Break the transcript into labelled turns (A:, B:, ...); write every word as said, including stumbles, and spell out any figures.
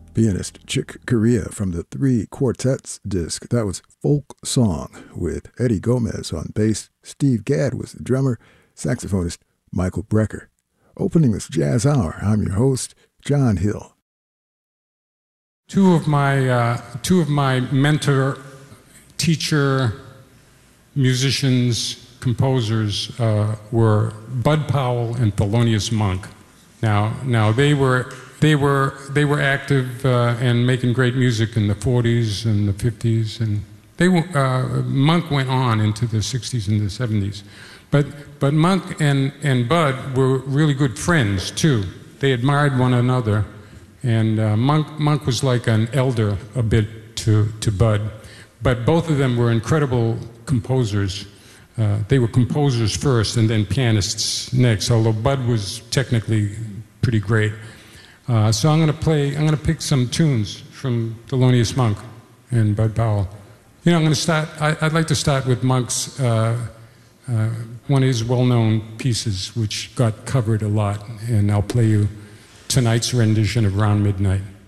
A: Pianist Chick Corea from the Three Quartets disc. That was Folk Song with Eddie Gomez on bass. Steve Gadd was the drummer. Saxophonist Michael Brecker. Opening this Jazz Hour, I'm your host, John Hill.
B: Two of my uh, two of my mentor, teacher, musicians, composers uh, were Bud Powell and Thelonious Monk. Now, now they were they were they were active uh, and making great music in the forties and the fifties, and they uh, Monk went on into the sixties and the seventies. But but Monk and and Bud were really good friends too. They admired one another, and uh, Monk Monk was like an elder a bit to to Bud. But both of them were incredible composers. Uh, they were composers first and then pianists next, although Bud was technically pretty great. Uh, so I'm going to play, I'm going to pick some tunes from Thelonious Monk and Bud Powell. You know, I'm going to start, I, I'd like to start with Monk's, uh, uh, one of his well-known pieces, which got covered a lot, and I'll play you tonight's rendition of Round Midnight.